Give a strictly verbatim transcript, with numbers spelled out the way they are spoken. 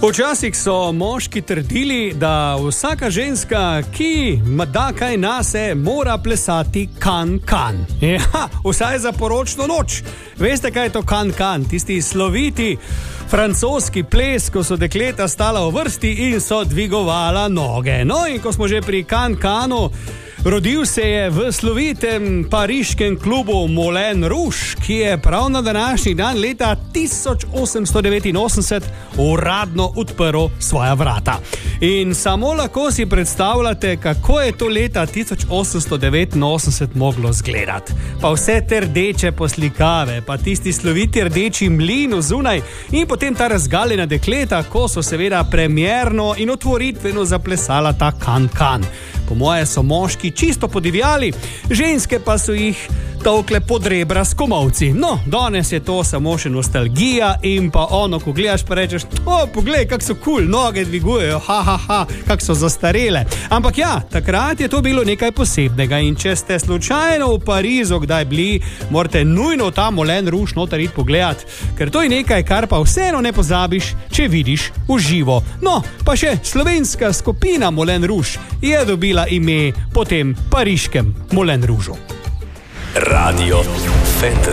Včasih so moški trdili, da vsaka ženska, ki da kaj nase, mora plesati kan-kan. Ja, vsaj za poročno noč. Veste, kaj je to kan-kan? Tisti sloviti francoski ples, ko so dekleta stala v vrsti in so dvigovala noge. No, in ko smo že pri kan-kanu, rodil se je v slovitem pariškem klubu Moulin Rouge, ki je prav na današnji dan leta tisoč osemsto devetinosemdeset uradno odprl svoja vrata. In samo lahko si predstavljate, kako je to leta tisoč osemsto devetinosemdeset moglo zgledati. Pa vse te rdeče poslikave, pa tisti sloviti rdeči mlin zunaj in potem ta razgaljena dekleta, ko so seveda premierno in otvoritveno zaplesala ta kan-kan. Po moje so moški čisto podivjali, ženske pa so jih tolkle pod rebra s komolci. No, danes je to samo še nostalgija in pa ono, ko gledaš pa rečeš, o, poglej, kak so cool, noge dvigujejo, ha, ha, ha, kak so zastarele. Ampak ja, takrat je to bilo nekaj posebnega in če ste slučajno v Parizu kdaj bili, morate nujno ta Moulin Rouge noter iti pogledat, ker to je nekaj, kar pa vseeno ne pozabiš, če vidiš v živo. No, pa še slovenska skupina Moulin Rouge je dobila ime po tem pariškem Moulin Rougeu. Radio Fantasy.